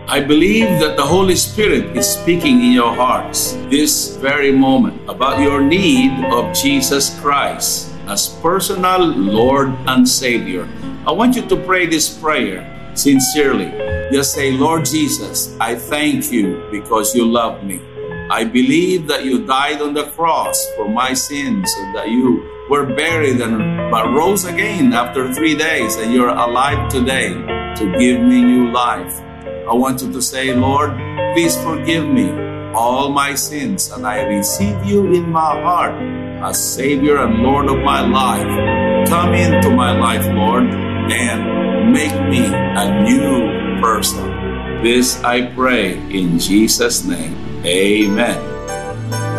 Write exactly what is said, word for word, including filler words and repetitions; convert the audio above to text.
I believe that the Holy Spirit is speaking in your hearts this very moment about your need of Jesus Christ as personal Lord and Savior. I want you to pray this prayer sincerely. Just say, Lord Jesus, I thank you because you love me. I believe that you died on the cross for my sins and that you were buried and but rose again after three days and you're alive today to give me new life. I want you to say, Lord, please forgive me all my sins and I receive you in my heart as Savior and Lord of my life. Come into my life, Lord, and make me a new person. This I pray in Jesus' name. Amen.